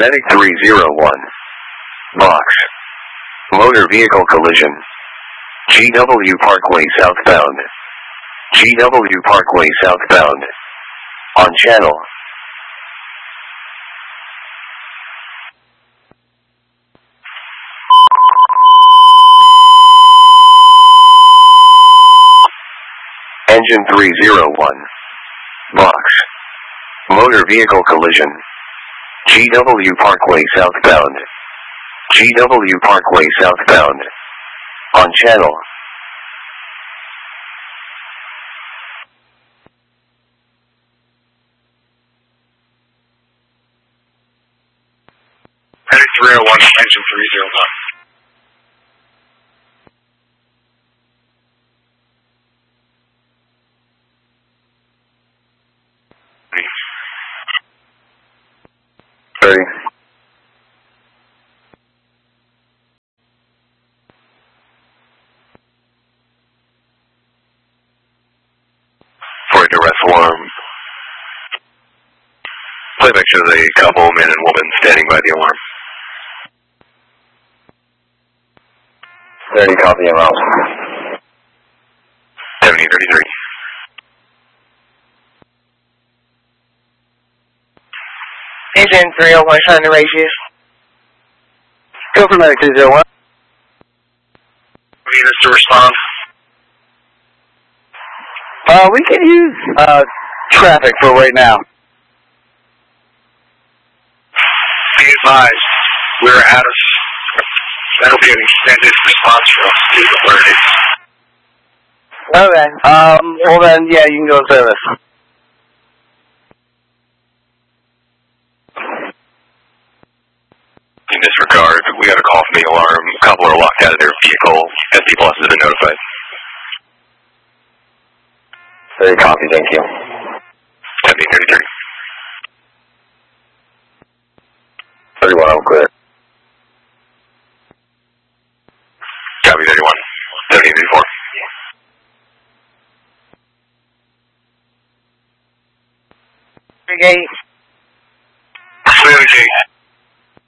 Medic 301. Box. Motor vehicle collision. GW Parkway southbound. GW Parkway southbound. On channel. Engine 301. Box. Motor vehicle collision. GW Parkway southbound. GW Parkway southbound. On channel. Medic 301, engine 301. For a duress alarm. Play picture of the couple, man and woman, standing by the alarm. 30, copy him out. 7033. Agent 301 trying to raise you. Go for Medic 301. Need us to respond. We can use traffic for right now. Be advised, we're out of. That'll be an extended response for us to the 30. Okay. Well then, yeah, you can go to service. In this regard, we got a call from the alarm. A couple are locked out of their vehicle. SP Plus has been notified. 30, copy, thank you. 7033. 31, I'm clear. Copy 31. 7034. Brigade